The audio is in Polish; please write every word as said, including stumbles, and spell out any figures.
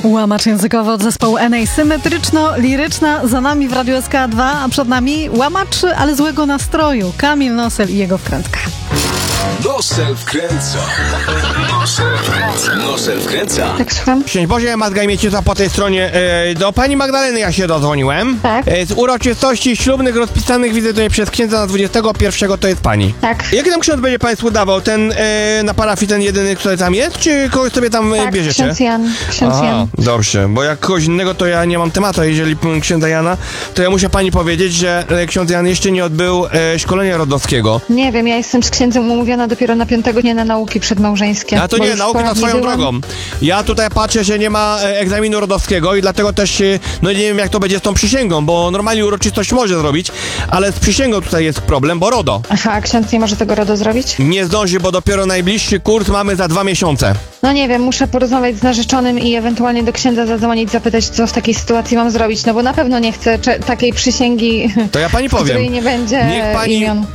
Łamacz językowy od zespołu N A, symetryczno-liryczna, za nami w Radiu S K dwa, a przed nami łamacz, ale złego nastroju, Kamil Nosel i jego wkrętka. Nosel wkręca. Nosel wkręca. Nosel wkręca. Tak, słucham. Szczęść Boże, Magda Mieciuta po tej stronie. E, do pani Magdaleny ja się dodzwoniłem. Tak. E, z uroczystości ślubnych rozpisanych widzę tutaj przez księdza na dwudziestego pierwszego, to jest pani. Tak. Jaki tam ksiądz będzie państwu dawał? Ten e, na parafii, ten jedyny, który tam jest? Czy kogoś sobie tam e, Tak, bierzecie? ksiądz Jan. Ksiądz Aha, Jan. dobrze, bo jak kogoś innego to ja nie mam tematu, a jeżeli mm, księdza Jana, to ja muszę pani powiedzieć, że e, ksiądz Jan jeszcze nie odbył e, szkolenia rodowskiego. Nie wiem, ja jestem z księdzem umówiona dopiero na piątego dnia na nauki przedmałżeńskie. A to bo nie, już naukę na poradni swoją byłam. drogą. Ja tutaj patrzę, że nie ma e, egzaminu rodowskiego i dlatego też, e, no nie wiem jak to będzie z tą przysięgą, bo normalnie uroczystość może zrobić, ale z przysięgą tutaj jest problem, bo RODO Aha, a ksiądz nie może tego RODO zrobić? nie zdąży, bo dopiero najbliższy kurs mamy za dwa miesiące. No nie wiem, muszę porozmawiać z narzeczonym i ewentualnie do księdza zadzwonić, zapytać, co w takiej sytuacji mam zrobić, no bo na pewno nie chcę cze- takiej przysięgi, To ja pani w której powiem. nie będzie Niech pani imion.